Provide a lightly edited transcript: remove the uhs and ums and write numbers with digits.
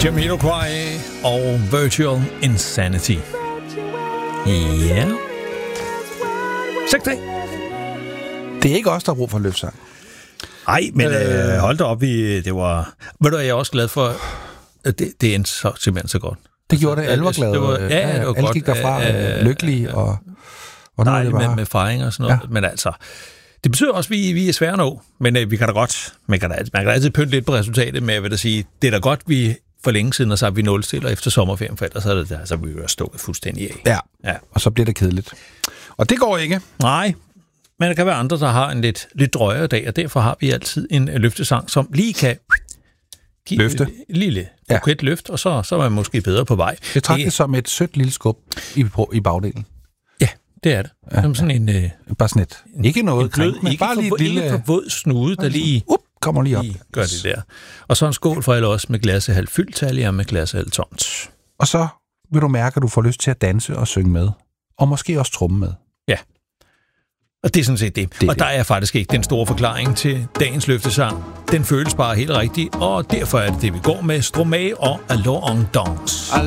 Jamiroquai og Virtual Insanity. Ja. 6 dage. Det er ikke os, der har brug for en løftsang. Nej, men hold da op, det var... Ved du, jeg er også glad for, at det endte simpelthen så godt. Det gjorde det, alle var glade. Det var alle godt. Gik lykkelige og nej, med fejring og sådan noget. Ja. Men altså, det betyder også, at vi er svære at nå. Men vi kan da godt... Man kan altid pynte lidt på resultatet med, hvad der sige, det er da godt, vi for længe siden har sagt, vi nulstiller efter sommerferien, for ellers så vi jo stået fuldstændig af. Ja, og så bliver det kedeligt. Og det går ikke. Nej, men der kan være andre, der har en lidt drøjere dag, og derfor har vi altid en løftesang, som lige kan give løfte. Et lille buket løft, og så er man måske bedre på vej. Det trækker som et sødt lille skub i bagdelen. Ja, det er det. Som sådan en... bare sådan et... Ikke noget blød, men bare lige et lille... for våd snude, der lige... kommer lige op. Gør det der. Og så en skål for alle os med glasset halvt fyldt tal, og med glasset halvt tomt. Og så vil du mærke, at du får lyst til at danse og synge med. Og måske også tromme med. Ja. Og det er sådan set det. Og der er faktisk ikke den store forklaring til dagens løftesang. Den føles bare helt rigtig, og derfor er det vi går med. Stromae og Allons en Danse.